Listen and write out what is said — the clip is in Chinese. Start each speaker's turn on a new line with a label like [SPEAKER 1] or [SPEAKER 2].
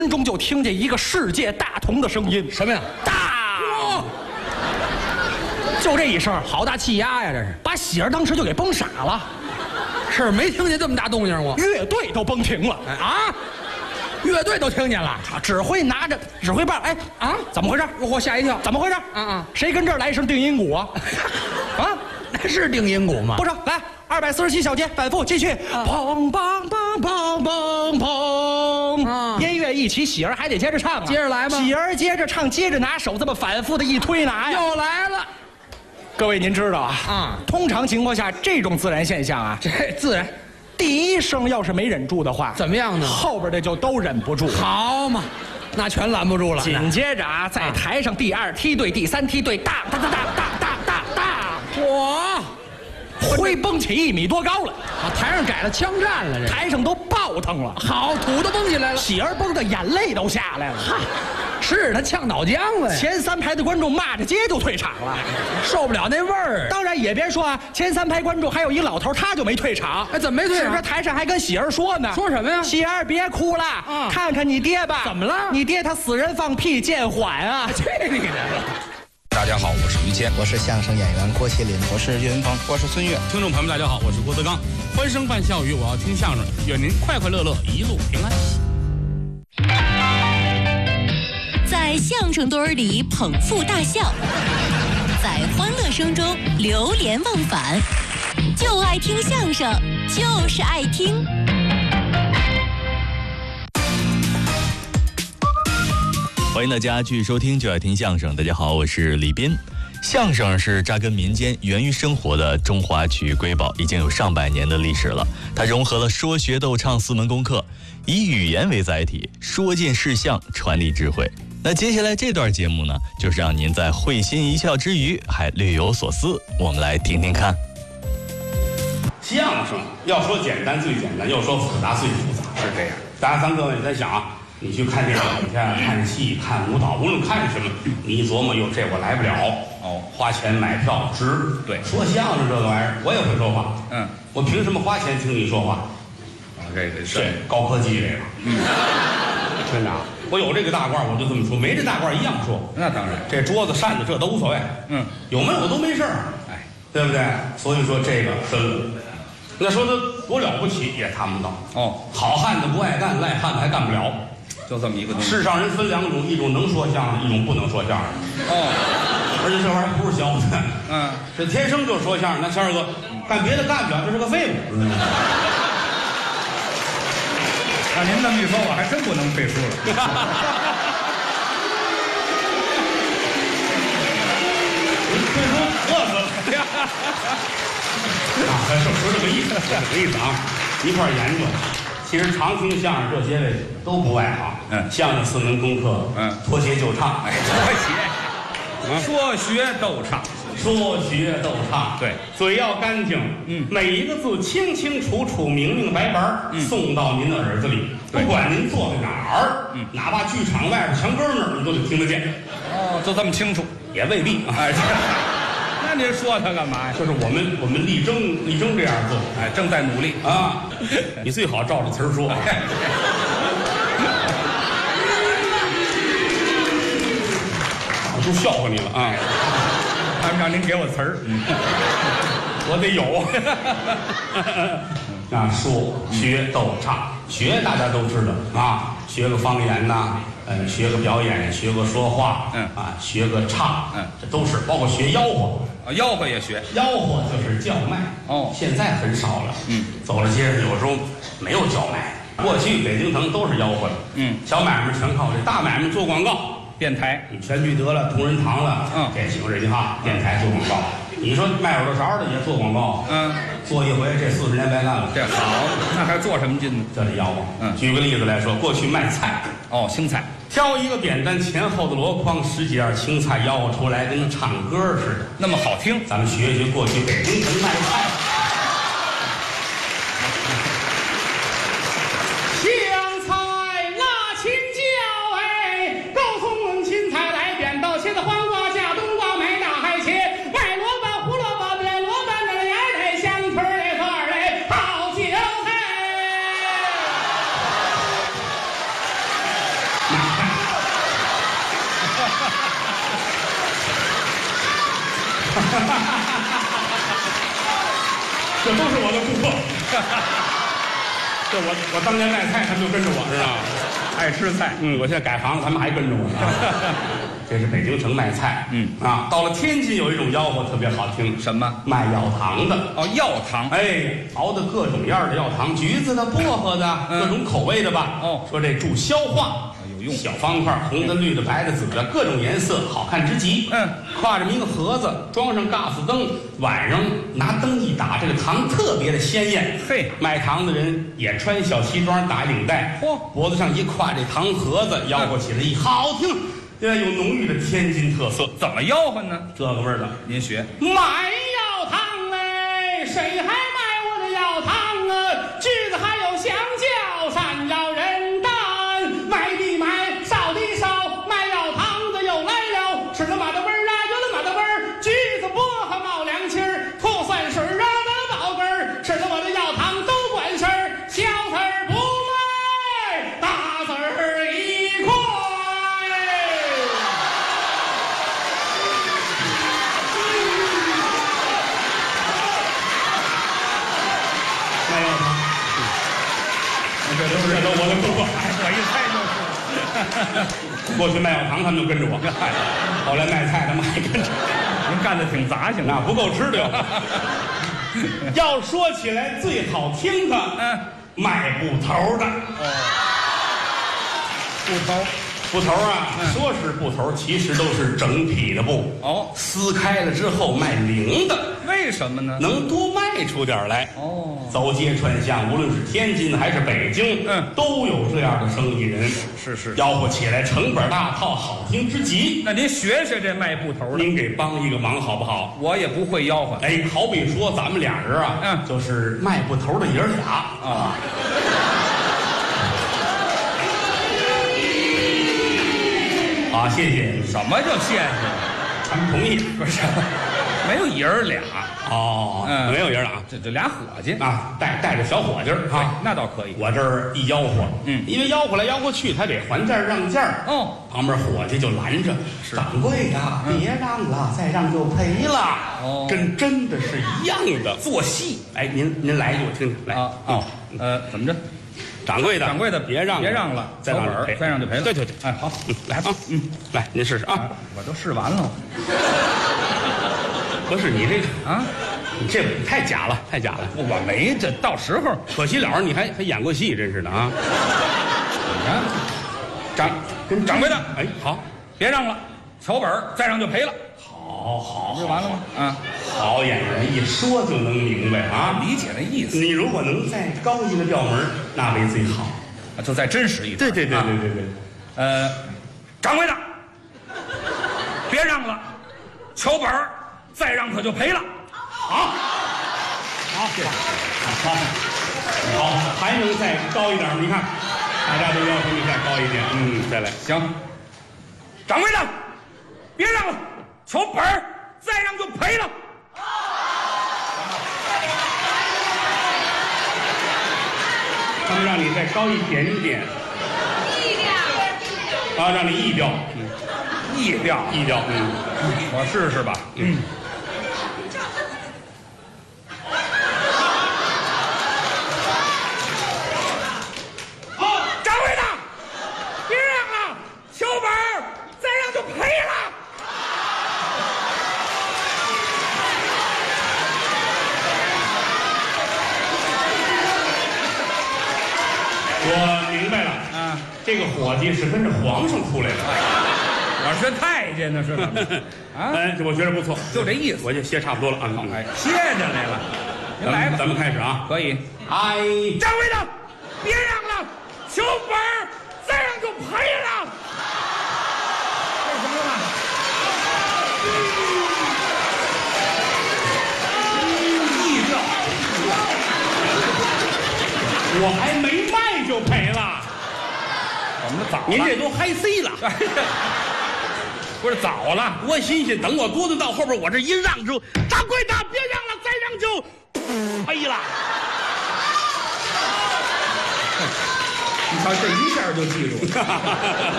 [SPEAKER 1] 中就听见一个世界大同的声音，
[SPEAKER 2] 什么呀？
[SPEAKER 1] 大，就这一声，
[SPEAKER 2] 好大气压呀！这是
[SPEAKER 1] 把喜儿当时就给崩傻了，
[SPEAKER 2] 是没听见这么大动静过，
[SPEAKER 1] 乐队都崩停了。
[SPEAKER 2] 哎啊！乐队都听见了，
[SPEAKER 1] 指挥拿着指挥棒，哎啊，怎么回事？
[SPEAKER 2] 我吓一跳，
[SPEAKER 1] 怎么回事？谁跟这儿来一声定音鼓啊？
[SPEAKER 2] 啊，那是定音鼓吗？
[SPEAKER 1] 不是，来247小节，反复继续，砰砰砰砰砰砰，音乐一起，喜儿还得接着唱啊，
[SPEAKER 2] 接着来吧。
[SPEAKER 1] 喜儿接着唱，接着拿手这么反复的一推拿呀，
[SPEAKER 2] 又来了。
[SPEAKER 1] 各位您知道啊，通常情况下这种自然现象啊，
[SPEAKER 2] 这自然。
[SPEAKER 1] 第一声要是没忍住的话，
[SPEAKER 2] 怎么样呢？后
[SPEAKER 1] 边的就都忍不住。
[SPEAKER 2] 好嘛，那全拦不住了。
[SPEAKER 1] 紧接着啊，在台上第2梯队、第3梯队，大，
[SPEAKER 2] 嚯，
[SPEAKER 1] 会蹦起1米多高了。
[SPEAKER 2] 台上改了枪战了，这
[SPEAKER 1] 台上都爆腾了。
[SPEAKER 2] 好，土都蹦起来了，
[SPEAKER 1] 喜儿蹦的眼泪都下来了。
[SPEAKER 2] 是他呛脑浆了呀！
[SPEAKER 1] 前3排的观众骂着街就退场了，
[SPEAKER 2] 受不了那味儿。
[SPEAKER 1] 当然也别说啊，前3排观众还有一老头，他就没退场。
[SPEAKER 2] 哎，怎么没退场？
[SPEAKER 1] 是不是台上还跟喜儿说呢？
[SPEAKER 2] 说什么呀？
[SPEAKER 1] 喜儿别哭了，看看你爹吧。
[SPEAKER 2] 怎么了？
[SPEAKER 1] 你爹他死人放屁见缓啊！
[SPEAKER 2] 去你的！
[SPEAKER 3] 大家好，我是于谦，
[SPEAKER 4] 我是相声演员郭麒麟，
[SPEAKER 5] 我是岳云鹏，
[SPEAKER 3] 我是孙越。
[SPEAKER 5] 听众朋友们，大家好，我是郭德纲。欢声伴笑语，我要听相声，愿您快快乐乐，一路平安。
[SPEAKER 6] 在相声堆儿里捧腹大笑，在欢乐声中流连忘返，就爱听相声，就是爱听。
[SPEAKER 7] 欢迎大家继续收听就爱听相声。大家好，我是李斌。相声是扎根民间、源于生活的中华曲艺瑰宝，已经有上百年的历史了。它融合了说学逗唱4门功课，以语言为载体，说尽事项，传递智慧。那接下来这段节目呢，就是让您在会心一笑之余还略有所思。我们来听听看。
[SPEAKER 5] 相声要说简单最简单，要说复杂最复杂，是这样。咱各位在想啊，你去看电影去、看戏、看舞蹈，无论看什么，你一琢磨，哟，这我来不了。花钱买票值。
[SPEAKER 3] 对，
[SPEAKER 5] 说相声这个玩意儿，我也会说话。我凭什么花钱听你说话？
[SPEAKER 3] 这
[SPEAKER 5] 高科技这个。真的啊，我有这个大褂，我就这么说；没这大褂一样说。
[SPEAKER 3] 那当然，
[SPEAKER 5] 这桌子、扇子这都无所谓。有没有都没事儿。
[SPEAKER 3] 哎，
[SPEAKER 5] 对不对？所以说这个深了。那说他多了不起也谈不到。好汉子不爱干，赖汉子还干不了。
[SPEAKER 3] 就这么一个东西。
[SPEAKER 5] 世上人分2种，一种能说相声，一种不能说相声。而且这玩意儿不是小的。这天生就说相声。那谦儿哥干别的干不了，这是个废物。
[SPEAKER 3] 那您这么一说，我还真不能背书了。
[SPEAKER 5] 背书饿死了。说这个意思，啊，一块研究。其实常听相声这些位都不外行。相声4门功课。脱鞋就唱。
[SPEAKER 3] 脱鞋。说学逗唱。
[SPEAKER 5] 说学逗唱，
[SPEAKER 3] 对，
[SPEAKER 5] 嘴要干净，每一个字清清楚楚、明明白白，送到您的耳子里。不管您坐在哪儿，哪怕剧场外边墙根那儿，你都得听得见。
[SPEAKER 3] 就这么清楚，
[SPEAKER 5] 也未必。
[SPEAKER 3] 那您说他干嘛呀？
[SPEAKER 5] 就是我们力争这样做，
[SPEAKER 3] 正在努力
[SPEAKER 5] 啊。你最好照着词儿说。我都笑话你了啊！
[SPEAKER 3] 让您给我词儿，
[SPEAKER 5] 我得有。说学逗唱，学大家都知道啊，学个方言呐，学个表演，学个说话，学个唱，这都是，包括学吆喝。
[SPEAKER 3] 吆喝也学，
[SPEAKER 5] 吆喝就是叫卖。现在很少了。走了街上有时候没有叫卖，过去北京城都是吆喝的。小买卖全靠这，大买卖做广告。
[SPEAKER 3] 电台，
[SPEAKER 5] 你全聚德了，同仁堂了，这几个人哈，电台做广告。你说卖耳朵勺的也做广告，做一回这40年白干了。
[SPEAKER 3] 这好，那还做什么劲呢？
[SPEAKER 5] 这里吆喝。举个例子来说，过去卖菜，
[SPEAKER 3] 青菜，
[SPEAKER 5] 挑一个扁担，前后的箩筐，10几样青菜吆喝出来，跟唱歌似的，
[SPEAKER 3] 那么好听。
[SPEAKER 5] 咱们学学过去北京城卖菜。 这都是我的顾客。这我当年卖菜，他们就跟着我，知道吗？
[SPEAKER 3] 爱吃菜。
[SPEAKER 5] 我现在改行了，他们还跟着我呢。这是北京城卖菜。到了天津有一种吆喝特别好听，
[SPEAKER 3] 什么？
[SPEAKER 5] 卖药糖的。
[SPEAKER 3] 哦，药糖。
[SPEAKER 5] 哎，熬的各种样的药糖，橘子的、薄荷的，各种口味的吧。
[SPEAKER 3] 哦，
[SPEAKER 5] 说这助消化。
[SPEAKER 3] 有用，
[SPEAKER 5] 小方块，红的、绿的、白的、紫的，各种颜色，好看之极。挎这么一个盒子，装上 gas 灯，晚上拿灯一打，这个糖特别的鲜艳。
[SPEAKER 3] 嘿，
[SPEAKER 5] 卖糖的人也穿小西装，打领带，脖子上一挎这糖盒子，吆喝起来一好听，有浓郁的天津特色。
[SPEAKER 3] 怎么吆喝呢？
[SPEAKER 5] 这个味儿的，
[SPEAKER 3] 您学。
[SPEAKER 5] 卖药糖哎，谁还卖我的药糖啊？橘子还有香蕉，山药人丹，买的买，烧的烧，卖药糖的又来了，吃了嘛的味儿啊，有了嘛的味儿，橘子薄荷冒凉气儿，吐酸水啊，那宝根儿，吃了我的药糖都管事儿，小子儿不卖，大子儿一块。卖药糖，这都我的顾客，
[SPEAKER 3] 我一猜就是。
[SPEAKER 5] 过去卖药糖他们就跟着我，后来卖菜他们还跟着。
[SPEAKER 3] 您干的挺杂性，
[SPEAKER 5] 那不够吃的哟。要说起来最好听的，卖布头的。
[SPEAKER 3] 布头。
[SPEAKER 5] 布头啊，说是布头，其实都是整匹的布。撕开了之后卖零的。
[SPEAKER 3] 为什么呢？
[SPEAKER 5] 能多卖出点来。走街串巷，无论是天津还是北京，都有这样的生意人。
[SPEAKER 3] 是，
[SPEAKER 5] 吆喝起来成本大套，好听之极。
[SPEAKER 3] 那您学学这卖布头的，
[SPEAKER 5] 您给帮一个忙好不好？
[SPEAKER 3] 我也不会吆喝。
[SPEAKER 5] 哎，好比说咱们俩人啊，就是卖布头的爷俩啊。好，谢谢。
[SPEAKER 3] 什么叫谢谢？
[SPEAKER 5] 他们同意。
[SPEAKER 3] 不是，没有爷儿俩。
[SPEAKER 5] 没有爷俩，
[SPEAKER 3] 这俩伙计
[SPEAKER 5] 啊，带着小伙计儿啊，
[SPEAKER 3] 那倒可以。
[SPEAKER 5] 我这儿一吆喝，因为吆喝来吆喝去，他得还价让价。旁边伙计就拦着，掌柜呀，别让了，再让就赔了。跟真的是一样的，
[SPEAKER 3] 做戏。
[SPEAKER 5] 哎，您来一句我听听来。
[SPEAKER 3] 怎么着？
[SPEAKER 5] 掌柜的，
[SPEAKER 3] 别让了，
[SPEAKER 5] 再让就赔，
[SPEAKER 3] 再让就赔了。
[SPEAKER 5] 对，
[SPEAKER 3] 哎，好，
[SPEAKER 5] 来啊，来，您试试啊。
[SPEAKER 3] 我都试完了。
[SPEAKER 5] 不是你这啊，你这太假了，太假了。
[SPEAKER 3] 我没这到时候，
[SPEAKER 5] 可惜了，你还演过戏，真是的啊。跟
[SPEAKER 3] 掌柜的，
[SPEAKER 5] 哎，好，
[SPEAKER 3] 别让了，瞧本再让就赔了。
[SPEAKER 5] 好，
[SPEAKER 3] 这完了吗？
[SPEAKER 5] 好演员一说就能明白啊，
[SPEAKER 3] 理解那意思。
[SPEAKER 5] 你如果能再高一个调门，那为最好，
[SPEAKER 3] 就再真实一点。
[SPEAKER 5] 对。
[SPEAKER 3] 掌柜的，别让了，瞧本再让可就赔了。好，谢谢。好，
[SPEAKER 5] 还能再高一点吗？你看，大家都要求你再高一点。再来。
[SPEAKER 3] 行。掌柜的，别让了，瞧本再让就赔了。
[SPEAKER 5] 他们让你再高一点点。啊，让你一调。
[SPEAKER 3] 一调。我试试吧。掌柜的，别让了，瞧本再让就赔了。
[SPEAKER 5] 我明白了，这个伙计是跟着皇上出来的。
[SPEAKER 3] 我是太监呢，是吧？
[SPEAKER 5] 我觉得不错，
[SPEAKER 3] 就这意思。
[SPEAKER 5] 我就歇差不多了啊。
[SPEAKER 3] 歇下来了，您来吧，
[SPEAKER 5] 咱们开始啊。
[SPEAKER 3] 可以。掌柜的，别让了，瞧本再让就赔了。为什么呢？意调。
[SPEAKER 5] 我还没卖就赔了。
[SPEAKER 3] 怎么早了？
[SPEAKER 5] 您这都嗨 C 了。
[SPEAKER 3] 不是早了，
[SPEAKER 5] 多新鲜！等我多的到后边，我这一让之后，掌柜的别让了，再让就赔了。
[SPEAKER 3] 你瞧这一下就记住了。